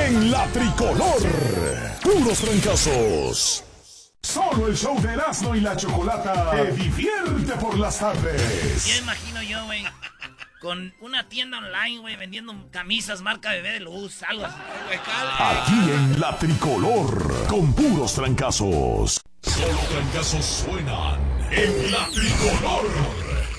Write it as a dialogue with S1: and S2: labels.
S1: en la tricolor. Puros trancazos. Solo el show de Erasmo y la Chocolata te divierte por las tardes.
S2: Ya imagino yo, güey, con una tienda online, güey, vendiendo camisas marca Bebé de Luz, algo así.
S1: Aquí en la tricolor, con puros trancazos. Solo trancazos suenan en la tricolor.